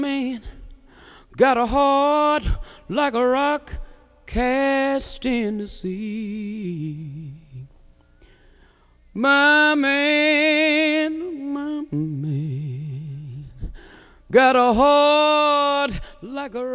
man got a heart like a rock cast in the sea. My man got a heart like a